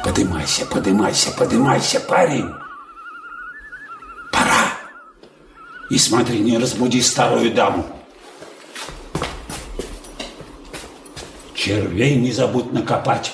Подымайся, подымайся, подымайся, парень. Пора. И смотри, не разбуди старую даму. Червей не забудь накопать.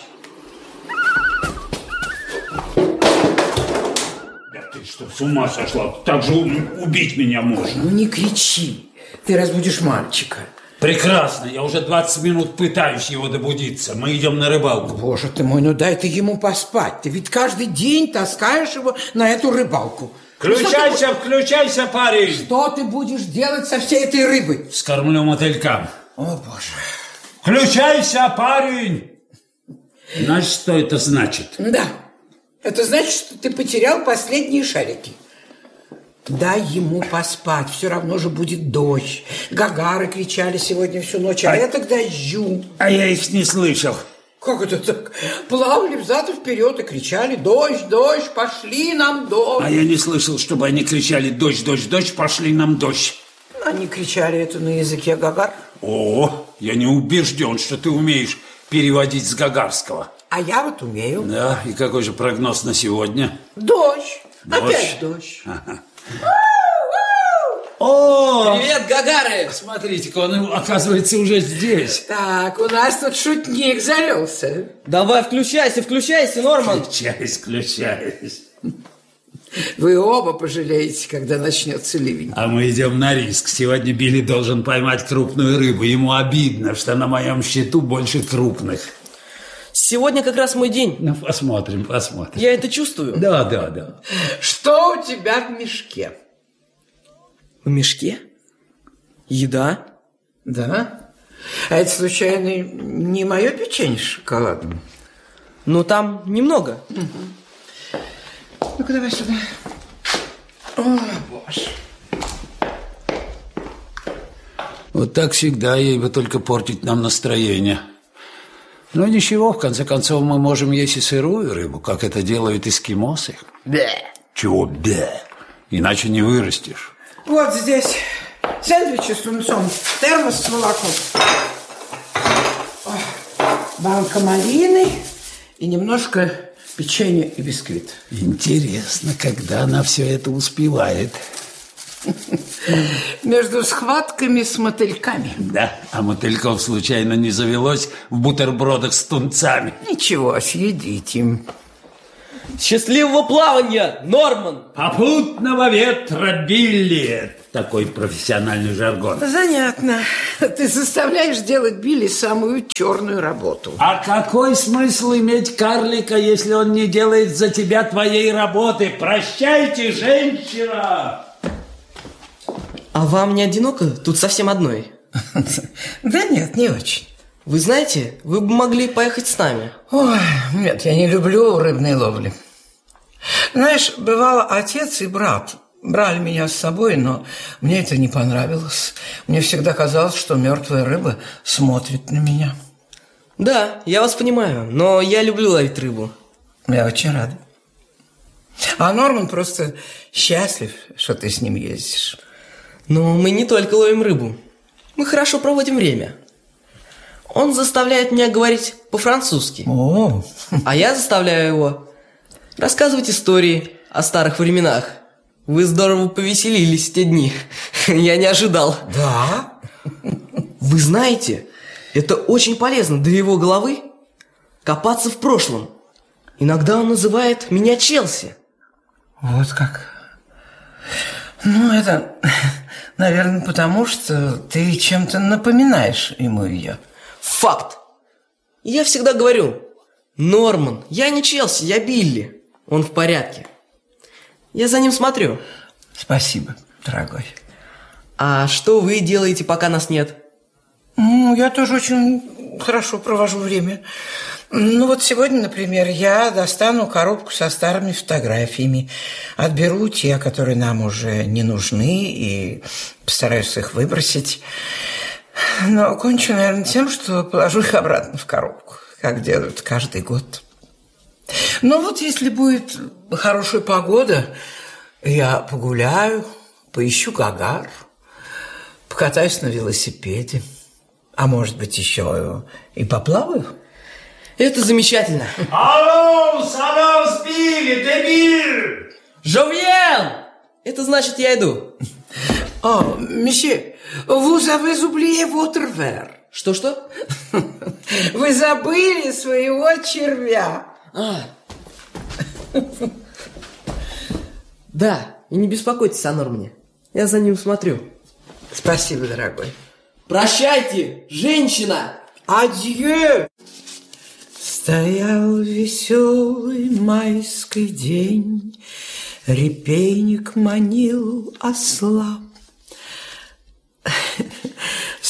Да ты что, с ума сошла? Так же убить меня можно. Ну не кричи, ты разбудишь мальчика. Прекрасно, я уже 20 минут пытаюсь его добудиться. Мы идем на рыбалку. Боже ты мой, ну дай ты ему поспать. Ты ведь каждый день таскаешь его на эту рыбалку. Включайся, включайся, парень. Что ты будешь делать со всей этой рыбой? Скормлю мотылькам. О, Боже. Включайся, парень. Знаешь, что это значит? Да, это значит, что ты потерял последние шарики. Дай ему поспать, все равно же будет дождь. Гагары кричали сегодня всю ночь, а это к дождю. А я их не слышал. Как это так? Плавали взад и вперед и кричали: дождь, дождь, пошли нам дождь. А я не слышал, чтобы они кричали: дождь, дождь, дождь, пошли нам дождь. Они кричали это на языке гагар. О, я не убежден, что ты умеешь переводить с гагарского. А я вот умею. Да, и какой же прогноз на сегодня? Дождь. Дождь. Опять дождь. О! Привет, гагары! Смотрите-ка, он, оказывается, уже здесь. Так, у нас тут шутник завелся. Давай, включайся, включайся, Норман. Включаюсь. Вы оба пожалеете, когда начнется ливень. А мы идем на риск. Сегодня Билли должен поймать крупную рыбу. Ему обидно, что на моем счету больше крупных. Сегодня как раз мой день. Ну, посмотрим. Я это чувствую. Да. Что у тебя в мешке? В мешке? Еда? Да? А это, случайно, не мое печенье с шоколадом? Ну, там немного. Ну-ка, давай сюда. О, Боже. Вот так всегда, ей бы только портить нам настроение. Но ничего, в конце концов, мы можем есть и сырую рыбу, как это делают эскимосы. Бе. Чего бе? Иначе не вырастешь. Вот здесь сэндвичи с тунцом, термос с молоком, банка малины и немножко печенья и бисквит. Интересно, когда она все это успевает. Между схватками с мотыльками. Да, а мотыльков случайно не завелось в бутербродах с тунцами? Ничего, съедите. Счастливого плавания, Норман! Попутного ветра, Билли! Такой профессиональный жаргон. Занятно. Ты заставляешь делать Билли самую черную работу. А какой смысл иметь карлика, если он не делает за тебя твоей работы? Прощайте, женщина! А вам не одиноко тут совсем одной? Да нет, не очень. Вы знаете, вы бы могли поехать с нами. Ой, нет, я не люблю рыбной ловли. Знаешь, бывало, отец и брат брали меня с собой, но мне это не понравилось. Мне всегда казалось, что мертвая рыба смотрит на меня. Да, я вас понимаю, но я люблю ловить рыбу. Я очень рада. А Норман просто счастлив, что ты с ним ездишь. Но мы не только ловим рыбу. Мы хорошо проводим время. Он заставляет меня говорить по-французски. О. А я заставляю его рассказывать истории о старых временах. Вы здорово повеселились в те дни. Я не ожидал. Да? Вы знаете, это очень полезно для его головы копаться в прошлом. Иногда он называет меня Челси. Вот как. Ну, это, наверное, потому что ты чем-то напоминаешь ему ее. Факт. Я всегда говорю: Норман, я не Челси, я Билли. Он в порядке. Я за ним смотрю. Спасибо, дорогой. А что вы делаете, пока нас нет? Ну, я тоже очень хорошо провожу время. Ну, вот сегодня, например, я достану коробку со старыми фотографиями, отберу те, которые нам уже не нужны, и постараюсь их выбросить. Но кончу, наверное, тем, что положу их обратно в коробку, как делают каждый год. Но вот если будет хорошая погода, я погуляю, поищу гагар, покатаюсь на велосипеде, а может быть, еще и поплаваю. Это замечательно. Алло, салам спили, дебил! Жовьен! Это значит, я иду. О, месье, vous avez oublié votre verre. Что-что? Вы забыли своего червя. Да, и не беспокойтесь о Нормане. Я за ним смотрю. Спасибо, дорогой. Прощайте, женщина! Адьё! Стоял веселый майский день, репейник манил осла.